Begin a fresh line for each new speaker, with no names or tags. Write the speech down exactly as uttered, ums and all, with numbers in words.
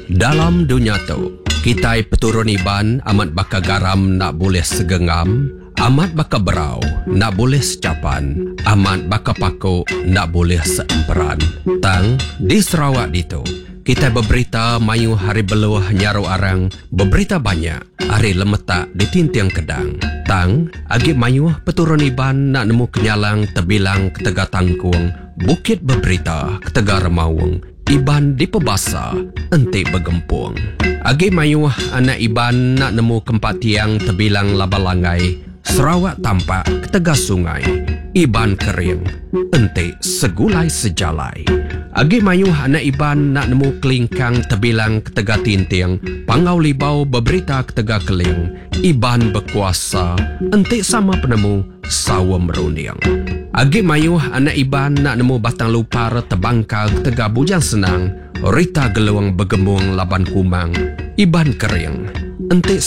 Dalam dunia tu, kita peturun iban amat baka garam nak boleh segengam, amat baka berau nak boleh secapan, amat baka paku nak boleh seemperan. Tang di Sarawak ditu, kita berberita mayu hari beluah nyaru arang, berberita banyak hari lemetak di tintiang kedang. Tang agi mayu peturun iban nak nemu kenyalang tebilang ketega tangkung, bukit berberita ketega remawung, iban di pebasa entik bergempung. Agi mayuh anak iban nak nemu kempat tiang tebilang labalangai, Sarawak tampak ketega sungai, iban kering entik segulai sejalai. Agi mayuh anak iban nak nemu kelingkang tebilang ketega tintiang, pangau libau berberita ketega keling, iban berkuasa entik sama penemu sawa meruniang. Agi mayuh anak iban nak nemu batang lupar tebangkal ketega bujang senang, rita geluang bergemung laban kumang, iban kering entik